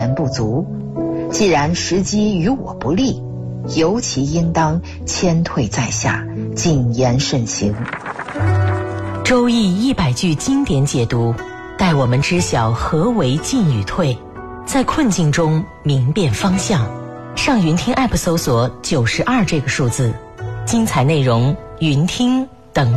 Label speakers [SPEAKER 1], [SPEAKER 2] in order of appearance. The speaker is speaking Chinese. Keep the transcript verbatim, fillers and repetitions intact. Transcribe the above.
[SPEAKER 1] 钱不足。既然时机与我不利，尤其应当谦退在下，谨言慎行。
[SPEAKER 2] 周易一百句经典解读，带我们知晓何为进与退，在困境中明辨方向。上云听 App 搜索九十二这个数字，精彩内容云听